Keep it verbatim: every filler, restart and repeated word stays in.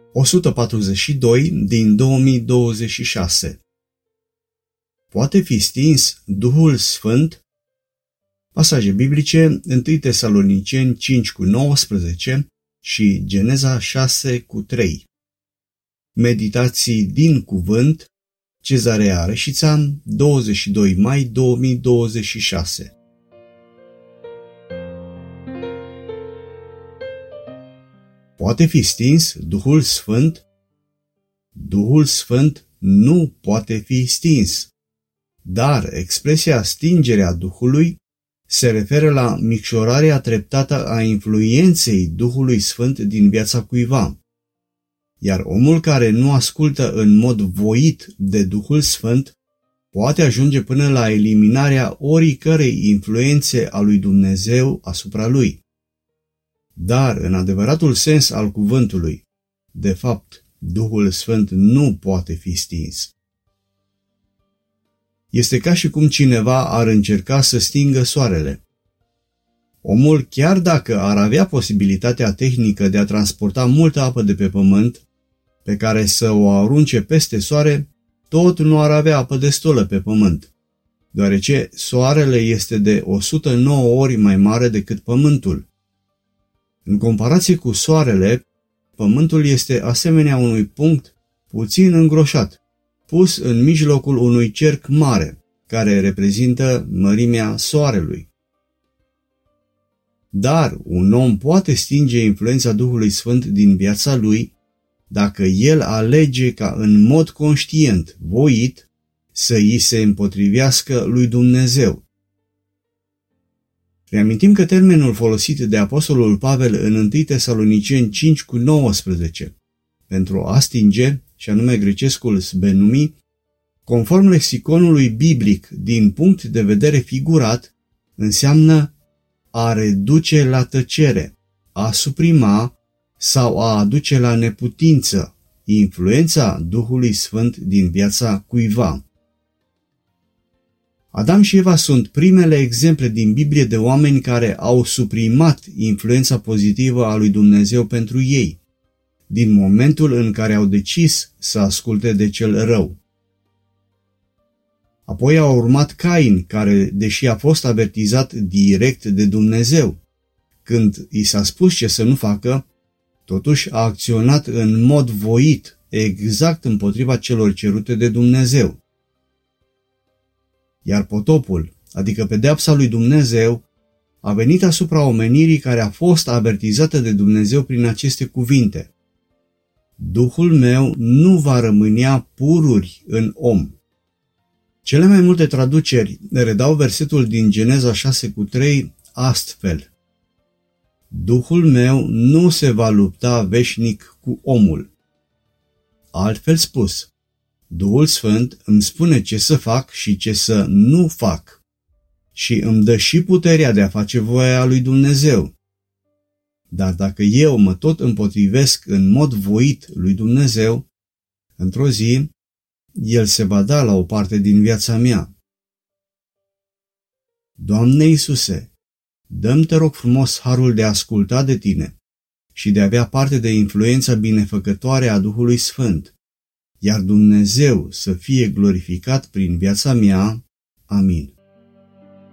o sută patruzeci și doi din două mii douăzeci și șase. Poate fi stins Duhul Sfânt? Pasaje biblice: întâi Tesaloniceni cinci cu nouăsprezece și Geneza șase cu trei. Meditații din cuvânt, Cezarea Reșița, douăzeci și doi mai două mii douăzeci și șase. Poate fi stins Duhul Sfânt? Duhul Sfânt nu poate fi stins, dar expresia stingerea Duhului se referă la micșorarea treptată a influenței Duhului Sfânt din viața cuiva. Iar omul care nu ascultă în mod voit de Duhul Sfânt poate ajunge până la eliminarea oricărei influențe a lui Dumnezeu asupra lui. Dar, în adevăratul sens al cuvântului, de fapt, Duhul Sfânt nu poate fi stins. Este ca și cum cineva ar încerca să stingă soarele. Omul, chiar dacă ar avea posibilitatea tehnică de a transporta multă apă de pe pământ, pe care să o arunce peste soare, tot nu ar avea apă destulă pe pământ, deoarece soarele este de o sută nouă ori mai mare decât pământul. În comparație cu soarele, pământul este asemenea unui punct puțin îngroșat, pus în mijlocul unui cerc mare, care reprezintă mărimea soarelui. Dar un om poate stinge influența Duhului Sfânt din viața lui dacă el alege ca în mod conștient, voit, să îi se împotrivească lui Dumnezeu. Reamintim că termenul folosit de apostolul Pavel în întâi Tesaloniceni cinci cu nouăsprezece pentru a stinge, și anume grecescul sbenumi, conform lexiconului biblic din punct de vedere figurat, înseamnă a reduce la tăcere, a suprima sau a aduce la neputință influența Duhului Sfânt din viața cuiva. Adam și Eva sunt primele exemple din Biblie de oameni care au suprimat influența pozitivă a lui Dumnezeu pentru ei, din momentul în care au decis să asculte de cel rău. Apoi a urmat Cain, care, deși a fost avertizat direct de Dumnezeu, când i s-a spus ce să nu facă, totuși a acționat în mod voit, exact împotriva celor cerute de Dumnezeu. Iar potopul, adică pedeapsa lui Dumnezeu, a venit asupra omenirii care a fost avertizată de Dumnezeu prin aceste cuvinte: Duhul meu nu va rămânea pururi în om. Cele mai multe traduceri redau versetul din Geneza șase cu trei astfel: Duhul meu nu se va lupta veșnic cu omul. Altfel spus, Duhul Sfânt îmi spune ce să fac și ce să nu fac și îmi dă și puterea de a face voia lui Dumnezeu. Dar dacă eu mă tot împotrivesc în mod voit lui Dumnezeu, într-o zi, El se va da la o parte din viața mea. Doamne Iisuse, dă-mi, te rog frumos, harul de a asculta de Tine și de a avea parte de influența binefăcătoare a Duhului Sfânt, iar Dumnezeu să fie glorificat prin viața mea. Amin.